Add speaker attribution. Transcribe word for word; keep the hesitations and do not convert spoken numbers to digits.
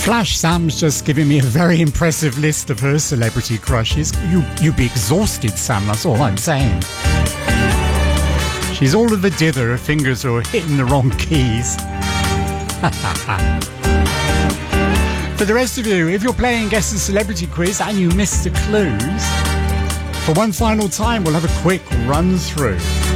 Speaker 1: Flash Sam's just giving me a very impressive list of her celebrity crushes. You, you be exhausted, Sam, that's all I'm saying. She's all of the dither, her fingers are hitting the wrong keys. For the rest of you, if you're playing Guess the Celebrity Quiz and you missed the clues, for one final time, we'll have a quick run through.